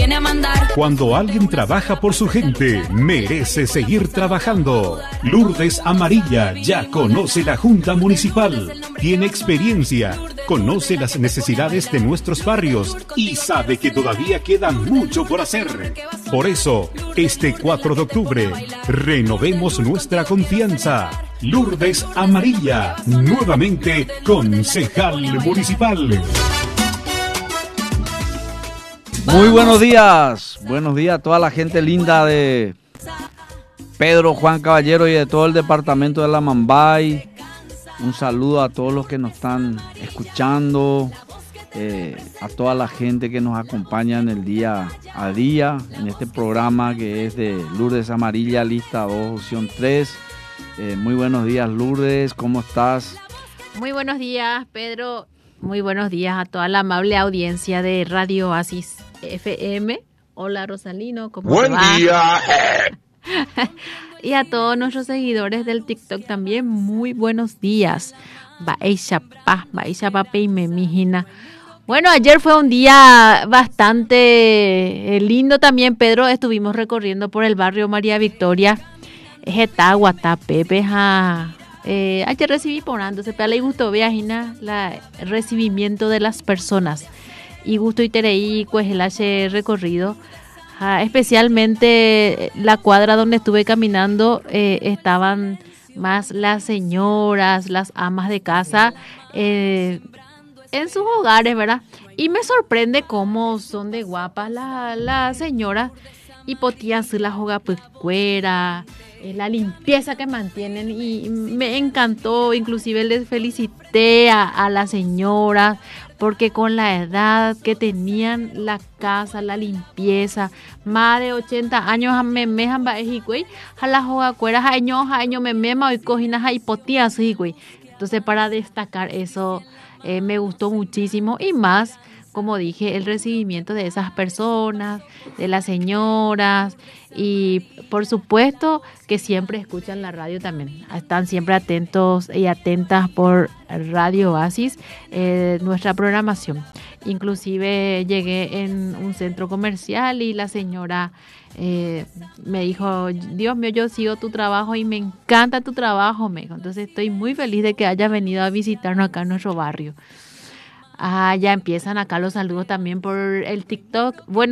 viene a mandar. Cuando alguien trabaja por su gente, merece seguir trabajando. Lourdes Amarilla ya conoce la Junta Municipal, tiene experiencia, conoce las necesidades de nuestros barrios y sabe que todavía queda mucho por hacer. Por eso, este 4 de octubre, renovemos nuestra confianza. Lourdes Amarilla, nuevamente concejal municipal. Muy buenos días a toda la gente linda de Pedro Juan Caballero y de todo el departamento de La Mambay. Un saludo a todos los que nos están escuchando, a toda la gente que nos acompaña en el día a día, en este programa que es de Lourdes Amarilla, lista 2, opción 3. Muy buenos días, Lourdes, ¿cómo estás? Muy buenos días, Pedro. Muy buenos días a toda la amable audiencia de Radio Oasis FM. Hola, Rosalino, ¿cómo te va? Buen día. Y a todos nuestros seguidores del TikTok también, muy buenos días. Bueno, ayer fue un día bastante lindo también, Pedro. Estuvimos recorriendo por el barrio María Victoria. Ayer recibí ponándose, pero le gustó viajina el recibimiento de las personas. Y gusto y tereí, pues el hace recorrido. Especialmente la cuadra donde estuve caminando, estaban más las señoras, las amas de casa, en sus hogares, ¿verdad? Y me sorprende cómo son de guapas las señoras y potían las hogas pues cuera, la limpieza que mantienen, y me encantó. Inclusive les felicité a las señoras porque con la edad que tenían, la casa, la limpieza, más de 80 años me mejan baejicui, a la hoga cuera, año me mema y coginas y potías así, güey. Entonces, para destacar eso, me gustó muchísimo. Y más, como dije, el recibimiento de esas personas, de las señoras, y por supuesto que siempre escuchan la radio también. Están siempre atentos y atentas por Radio Oasis, nuestra programación. Inclusive llegué en un centro comercial y la señora me dijo: Dios mío, yo sigo tu trabajo y me encanta tu trabajo, me dijo. Entonces estoy muy feliz de que hayas venido a visitarnos acá en nuestro barrio. Ya empiezan acá los saludos también por el TikTok. Bueno,